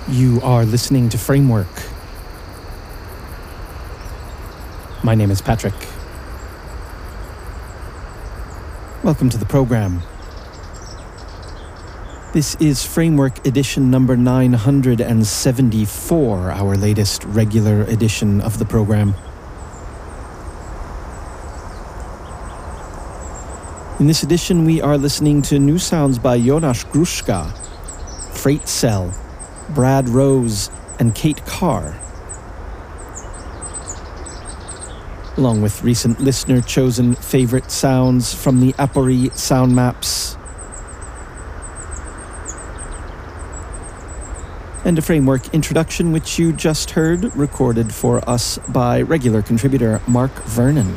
You are listening to Framework. My name is Patrick. Welcome to the program. This is Framework edition number 974, our latest regular edition of the program. In this edition, we are listening to new sounds by Jonas Gruszka, Freight Cell, Brad Rose, and Kate Carr, along with recent listener-chosen favorite sounds from the Apori sound maps, and a Framework introduction which you just heard, recorded for us by regular contributor Mark Vernon.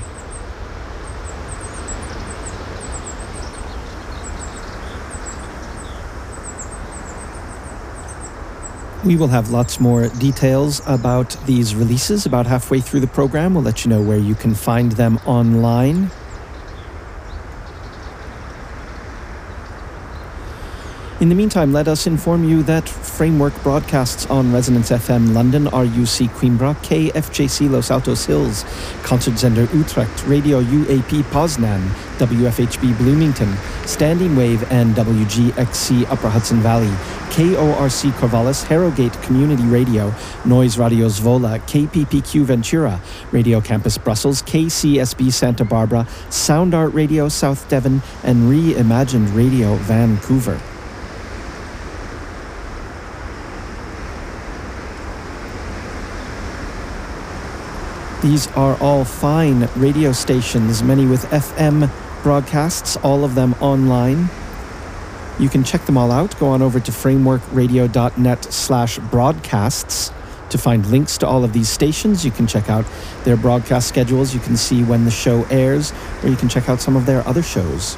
We will have lots more details about these releases about halfway through the program. We'll let you know where you can find them online. In the meantime, let us inform you that Framework broadcasts on Resonance FM London, RUC Coimbra, KFJC Los Altos Hills, Concertzender Utrecht, Radio UAP Poznan, WFHB Bloomington, Standing Wave and WGXC Upper Hudson Valley, KORC Corvallis, Harrogate Community Radio, Noise Radio Zwolle, KPPQ Ventura, Radio Campus Brussels, KCSB Santa Barbara, Sound Art Radio South Devon, and Reimagined Radio Vancouver. These are all fine radio stations, many with FM broadcasts, all of them online. You can check them all out. Go on over to frameworkradio.net/broadcasts to find links to all of these stations. You can check out their broadcast schedules. You can see when the show airs, or you can check out some of their other shows.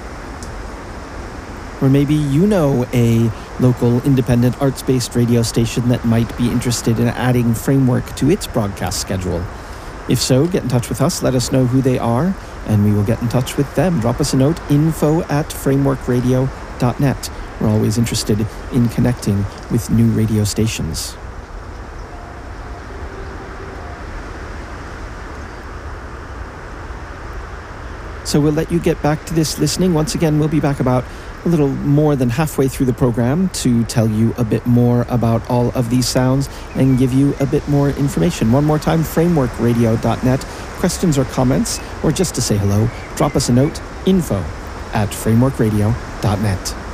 Or maybe you know a local independent arts-based radio station that might be interested in adding Framework to its broadcast schedule. If so, get in touch with us, let us know who they are, and we will get in touch with them. Drop us a note, info@frameworkradio.net. We're always interested in connecting with new radio stations. So we'll let you get back to this listening. Once again, we'll be back about a little more than halfway through the program to tell you a bit more about all of these sounds and give you a bit more information. One more time, frameworkradio.net. Questions or comments, or just to say hello, drop us a note, info@frameworkradio.net.